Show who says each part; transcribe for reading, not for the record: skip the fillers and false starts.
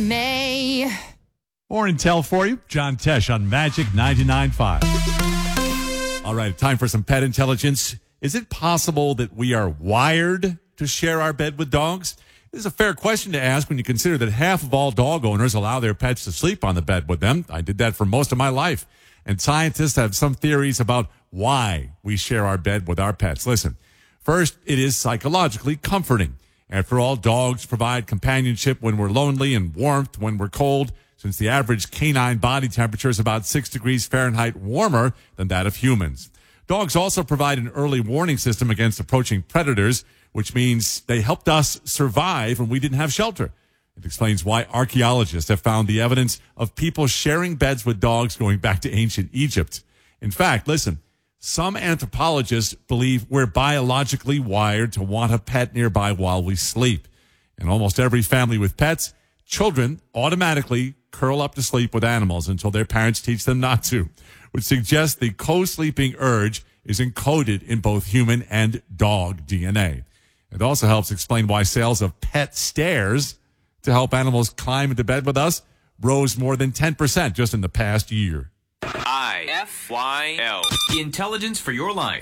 Speaker 1: May.
Speaker 2: More intel for you. John Tesh on Magic 99.5. All right, time for some pet intelligence. Is it possible that we are wired to share our bed with dogs? This is a fair question to ask when you consider that half of all dog owners allow their pets to sleep on the bed with them. I did that for most of my life. And scientists have some theories about why we share our bed with our pets. Listen, first, it is psychologically comforting. After all, dogs provide companionship when we're lonely and warmth when we're cold, since the average canine body temperature is about 6 degrees Fahrenheit warmer than that of humans. Dogs also provide an early warning system against approaching predators, which means they helped us survive when we didn't have shelter. It explains why archaeologists have found the evidence of people sharing beds with dogs going back to ancient Egypt. In fact, listen, some anthropologists believe we're biologically wired to want a pet nearby while we sleep. In almost every family with pets, children automatically curl up to sleep with animals until their parents teach them not to, which suggests the co-sleeping urge is encoded in both human and dog DNA. It also helps explain why sales of pet stairs to help animals climb into bed with us rose more than 10% just in the past year.
Speaker 3: IFYL. Intelligence for your life.